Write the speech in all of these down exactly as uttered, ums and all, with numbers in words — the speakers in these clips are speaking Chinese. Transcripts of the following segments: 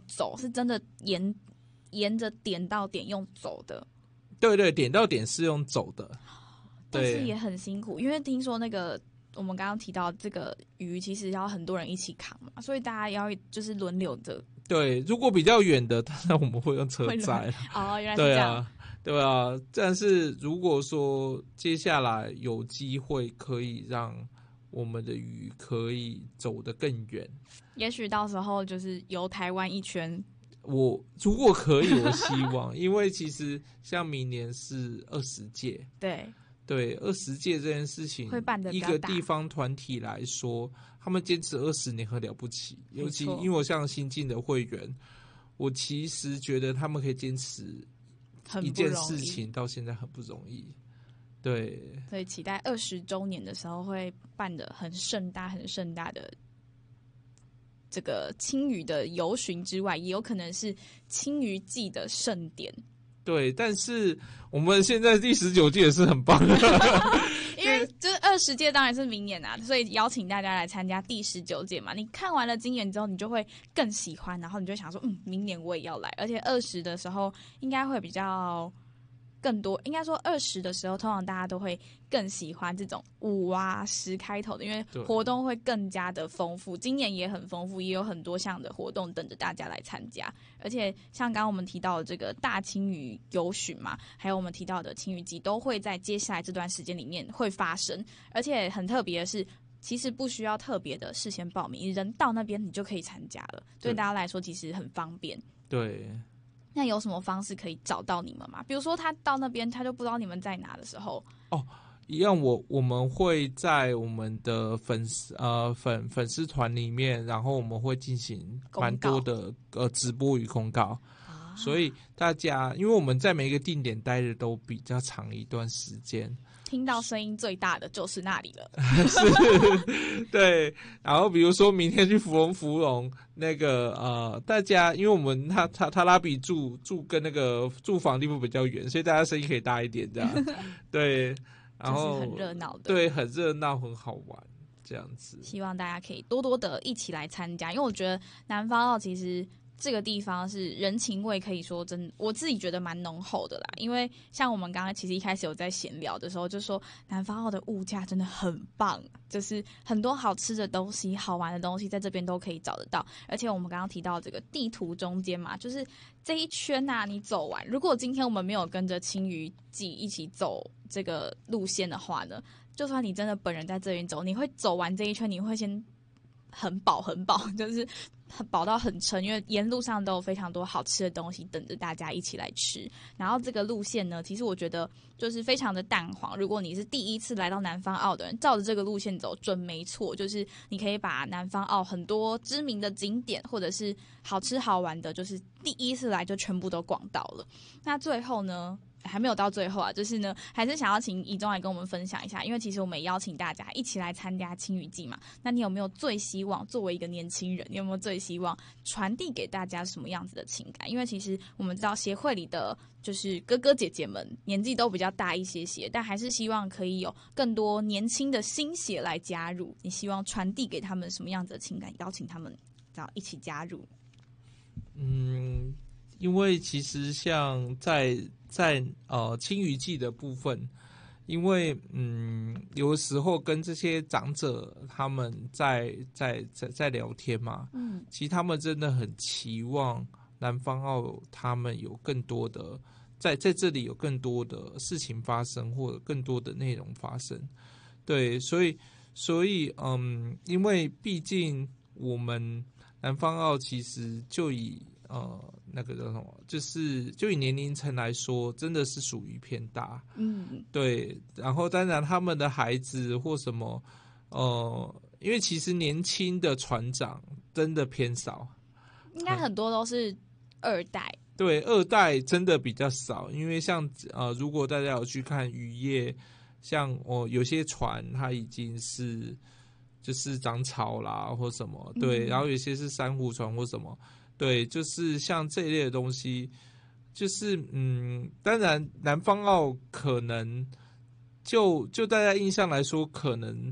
走，是真的沿沿着点到点用走的。 对对，点到点是用走的， 但是也很辛苦，因为听说那个我们刚刚提到这个鱼其实要很多人一起扛嘛，所以大家要就是轮流着。 对，如果比较远的，当然我们会用车载。 哦，原来是这样。 对啊，对啊。但是如果说接下来有机会可以让我们的鱼可以走得更远， 也许到时候就是游台湾一圈。 我如果可以，我希望，因为其实像明年是二十届， 对。 对，二十届这件事情， 会办得比较大， 一个地方团体来说，他们坚持二十年很了不起。尤其因为我像新进的会员，我其实觉得他们可以坚持一件事情到现在很不容易。对， 所以期待二十周年的时候会办得很盛大、很盛大的这个青鱼的游巡之外，也有可能是青鱼季的盛典。 对，但是我们现在第十九届也是很棒的， 因为就是二十届当然是明年啊，所以邀请大家来参加第十九届嘛。你看完了今年之后，你就会更喜欢，然后你就想说，嗯，明年我也要来。而且二十的时候应该会比较更多，应该说二十的时候，通常大家都会更喜欢这种五啊十开头的，因为活动会更加的丰富。今年也很丰富，也有很多项的活动等着大家来参加。而且像刚刚我们提到的这个大青鱼游巡嘛，还有我们提到的青鱼季，都会在接下来这段时间里面会发生。而且很特别的是，其实不需要特别的事先报名，人到那边你就可以参加了，对大家来说其实很方便。 对。 那有什么方式可以找到你们吗？比如说他到那边他就不知道你们在哪的时候， 哦，一样我我们会在我们的粉丝呃粉粉丝团里面，然后我们会进行蛮多的呃直播与公告，啊，所以大家因为我们在每一个定点待的都比较长一段时间。 听到声音最大的就是那里了， 是，对。然后比如说明天去芙蓉芙蓉那个呃，大家因为我们他他他拉比住住跟那个住房地方比较远，所以大家声音可以大一点这样。对，然后、 就是很热闹的， 对，很热闹，很好玩这样子。 希望大家可以多多的一起来参加，因为我觉得南方澳其实这个地方是人情味可以说真，我自己觉得蛮浓厚的啦。因为像我们刚刚其实一开始有在闲聊的时候，就说南方澳的物价真的很棒，就是很多好吃的东西、好玩的东西在这边都可以找得到。而且我们刚刚提到这个地图中间嘛，就是这一圈啊，你走完，如果今天我们没有跟着青鱼季一起走这个路线的话呢，就算你真的本人在这边走，你会走完这一圈，你会先很饱很饱，就是饱到很撑，因为沿路上都有非常多好吃的东西等着大家一起来吃。然后这个路线呢，其实我觉得就是非常的淡黄，如果你是第一次来到南方澳的人，照着这个路线走准没错，就是你可以把南方澳很多知名的景点或者是好吃好玩的，就是第一次来就全部都逛到了。那最后呢，还没有到最后啊，就是呢，还是想要请怡中来跟我们分享一下，因为其实我们也邀请大家一起来参加青鱼季嘛。那你有没有最希望作为一个年轻人，你有没有最希望传递给大家什么样子的情感？因为其实我们知道协会里的就是哥哥姐姐们年纪都比较大一些些，但还是希望可以有更多年轻的新血来加入。你希望传递给他们什么样子的情感？邀请他们一起加入。 嗯，因为其实像在在呃青鱼季的部分，因为嗯有的时候跟这些长者他们在在在在聊天嘛，嗯，其实他们真的很期望南方澳他们有更多的在在这里有更多的事情发生，或者更多的内容发生。对，所以所以嗯，因为毕竟我们南方澳其实就以呃那个叫什么，就是就以年龄层来说，真的是属于偏大。嗯，对。然后当然他们的孩子或什么，呃，因为其实年轻的船长真的偏少， 应该很多都是二代。 嗯，对，二代真的比较少，因为像呃，如果大家有去看渔业，像哦有些船它已经是就是长草啦或什么，对，嗯，然后有些是珊瑚船或什么，对，就是像这一类的东西，就是嗯，当然南方澳可能就就大家印象来说，可能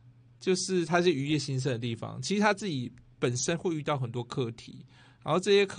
就是它是渔业兴盛的地方，其实它自己本身会遇到很多课题，然后这些课